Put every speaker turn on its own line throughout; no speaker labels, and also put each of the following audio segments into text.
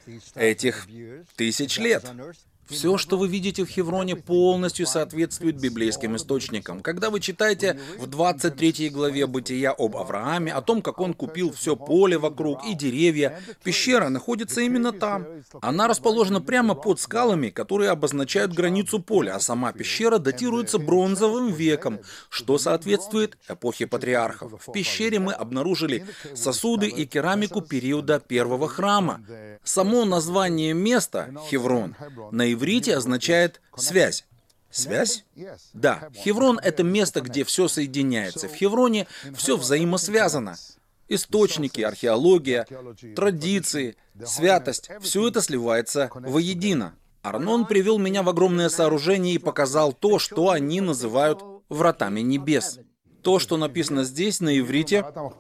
этих 1000 лет. Все, что вы видите в Хевроне, полностью соответствует библейским источникам. Когда вы читаете в 23 главе Бытия об Аврааме, о том, как он купил все поле вокруг и деревья, пещера находится именно там. Она расположена прямо под скалами, которые обозначают границу поля, а сама пещера датируется бронзовым веком, что соответствует эпохе патриархов. В пещере мы обнаружили сосуды и керамику периода первого храма. Само название места, Хеврон, на иврите означает «связь». Связь? Да, Хеврон — это место, где все соединяется. В Хевроне все взаимосвязано. Источники, археология, традиции, святость — все это сливается воедино. Арнон привел меня в огромное сооружение и показал то, что они называют «вратами небес». То, что написано здесь на иврите,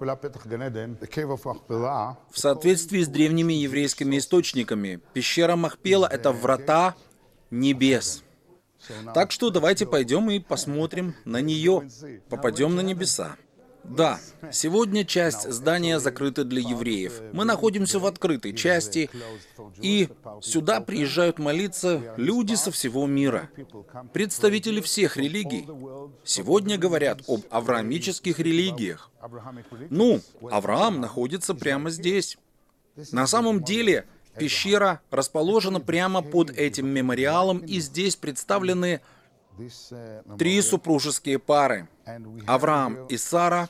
в соответствии с древними еврейскими источниками. Пещера Махпела — это врата небес. Так что давайте пойдем и посмотрим на нее. Попадем на небеса. Да, сегодня часть здания закрыта для евреев. Мы находимся в открытой части, и сюда приезжают молиться люди со всего мира. Представители всех религий сегодня говорят об авраамических религиях. Ну, Авраам находится прямо здесь. На самом деле, пещера расположена прямо под этим мемориалом, и здесь представлены 3 супружеские пары. Авраам и Сара,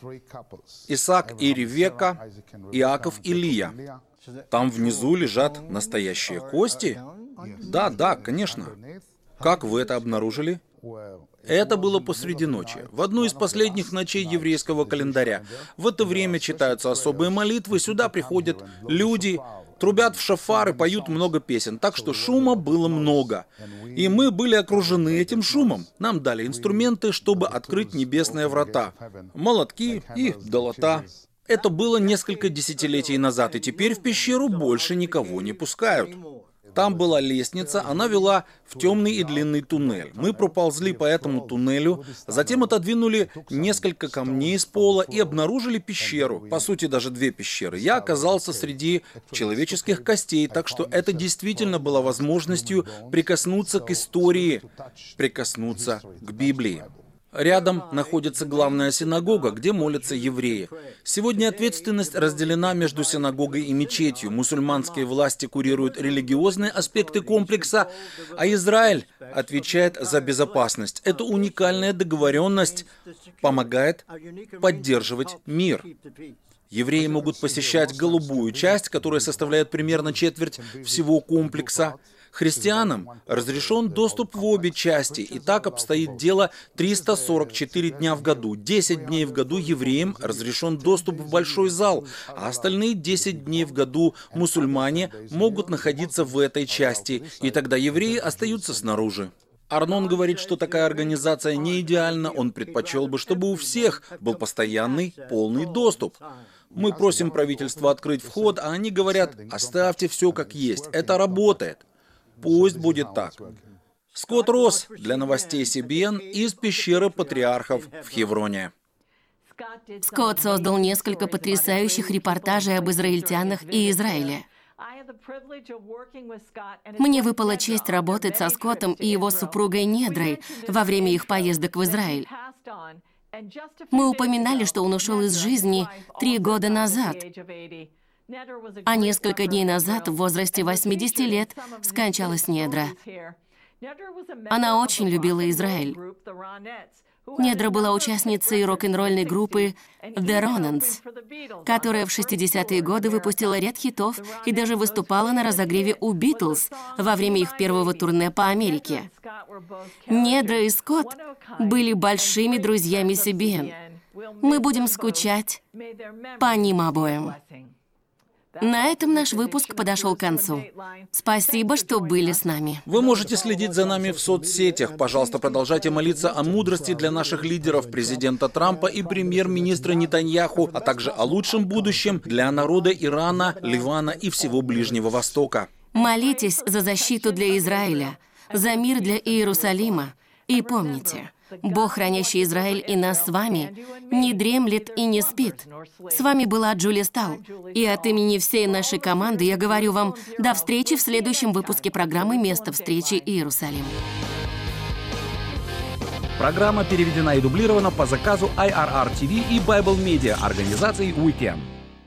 Исаак и Ревекка, Иаков и Лия. Там внизу лежат настоящие кости? Да, конечно. Как вы это обнаружили? Это было посреди ночи, в одну из последних ночей еврейского календаря. В это время читаются особые молитвы, сюда приходят люди, трубят в шафар и поют много песен, так что шума было много. И мы были окружены этим шумом. Нам дали инструменты, чтобы открыть небесные врата. Молотки и долота. Это было несколько десятилетий назад, и теперь в пещеру больше никого не пускают. Там была лестница, она вела в темный и длинный туннель. Мы проползли по этому туннелю, затем отодвинули несколько камней с пола и обнаружили пещеру. По сути, даже 2 пещеры. Я оказался среди человеческих костей, так что это действительно было возможностью прикоснуться к истории, прикоснуться к Библии. Рядом находится главная синагога, где молятся евреи. Сегодня ответственность разделена между синагогой и мечетью. Мусульманские власти курируют религиозные аспекты комплекса, а Израиль отвечает за безопасность. Эта уникальная договоренность помогает поддерживать мир. Евреи могут посещать голубую часть, которая составляет примерно четверть всего комплекса. Христианам разрешен доступ в обе части, и так обстоит дело 344 дня в году. 10 дней в году евреям разрешен доступ в большой зал, а остальные 10 дней в году мусульмане могут находиться в этой части, и тогда евреи остаются снаружи. Арнон говорит, что такая организация не идеальна, он предпочел бы, чтобы у всех был постоянный, полный доступ. Мы просим правительство открыть вход, а они говорят: оставьте все как есть, это работает. Пусть будет так. Скотт Росс для новостей CBN из пещеры патриархов в Хевроне.
Скотт создал несколько потрясающих репортажей об израильтянах и Израиле. Мне выпала честь работать со Скоттом и его супругой Недрой во время их поездок в Израиль. Мы упоминали, что он ушел из жизни 3 года назад. А несколько дней назад, в возрасте 80 лет, скончалась Недра. Она очень любила Израиль. Недра была участницей рок-н-ролльной группы The Ronans, которая в 60-е годы выпустила ряд хитов и даже выступала на разогреве у Битлз во время их первого турне по Америке. Недра и Скотт были большими друзьями CBN. Мы будем скучать по ним обоим. На этом наш выпуск подошел к концу. Спасибо, что были с нами.
Вы можете следить за нами в соцсетях. Пожалуйста, продолжайте молиться о мудрости для наших лидеров, президента Трампа и премьер-министра Нетаньяху, а также о лучшем будущем для народа Ирана, Ливана и всего Ближнего Востока.
Молитесь за защиту для Израиля, за мир для Иерусалима. И помните, Бог, хранящий Израиль и нас с вами, не дремлет и не спит. С вами была Джули Стал. И от имени всей нашей команды я говорю вам до встречи в следующем выпуске программы «Место встречи Иерусалим».
Программа переведена и дублирована по заказу IRR TV и Bible Media организации Weekend.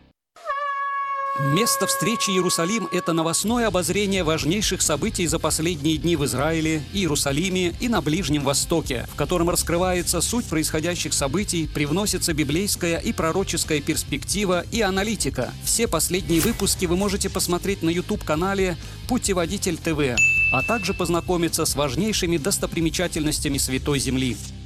Место встречи Иерусалим – это новостное обозрение важнейших событий за последние дни в Израиле, Иерусалиме и на Ближнем Востоке, в котором раскрывается суть происходящих событий, привносится библейская и пророческая перспектива и аналитика. Все последние выпуски вы можете посмотреть на YouTube-канале «Путеводитель ТВ», а также познакомиться с важнейшими достопримечательностями Святой Земли.